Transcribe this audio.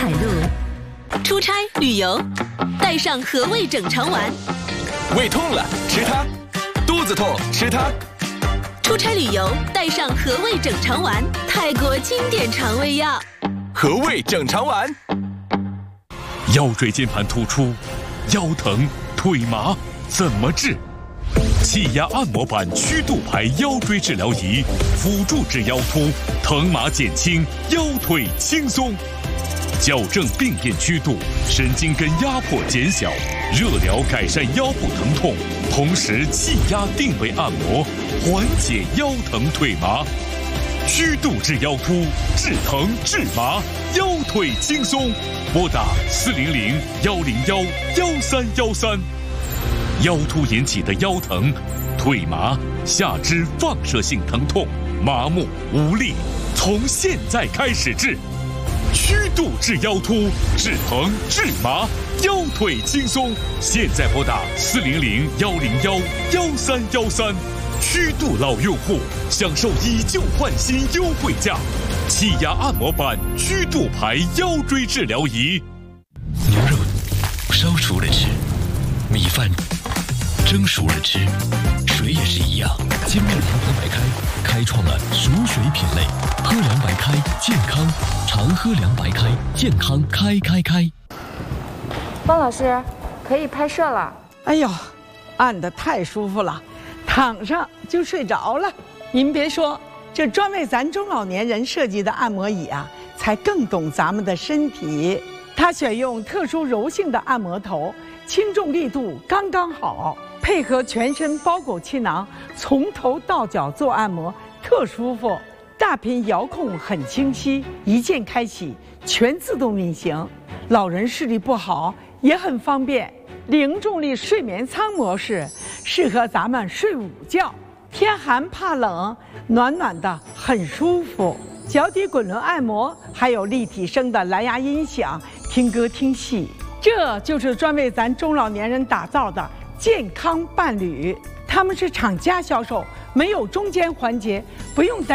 海路。出差旅游，带上和味整肠丸。 胃痛了吃它，肚子痛吃它。 出差旅游，带上和味整肠丸，泰国经典肠胃药。 和味整肠丸。 腰椎间盘突出、腰疼、腿麻怎么治？气压按摩板曲度牌腰椎治疗仪，辅助治腰突，疼麻减轻，腰腿轻松。矫正病变曲度，神经根压迫减小，热疗改善腰部疼痛，同时气压定位按摩，缓解腰疼腿麻。曲度治腰突，治疼治麻，腰腿轻松。拨打400-101-1313。腰突引起的腰疼、腿麻、下肢放射性疼痛、麻木无力，从现在开始治。曲度治腰突，治疼治麻，腰腿轻松。现在拨打400-101-1313。曲度老用户享受以旧换新优惠价，气压按摩板曲度牌腰椎治疗仪。 牛肉烧熟了吃，米饭蒸熟了吃，水也是一样。金麦良白开开创了熟水品类，喝凉白开健康，常喝凉白开健康开。 汪老师，可以拍摄了。 哎呦，按得太舒服了，躺上就睡着了。您别说，这专为咱中老年人设计的按摩椅啊，才更懂咱们的身体。它选用特殊柔性的按摩头，轻重力度刚刚好，配合全身包裹气囊，从头到脚做按摩，特舒服。大屏遥控很清晰，一键开启，全自动运行。老人视力不好也很方便。零重力睡眠舱模式适合咱们睡午觉，天寒怕冷，暖暖的很舒服。脚底滚轮按摩，还有立体声的蓝牙音响，听歌听戏。这就是专为咱中老年人打造的健康伴侣。他们是厂家销售，没有中间环节，不用担心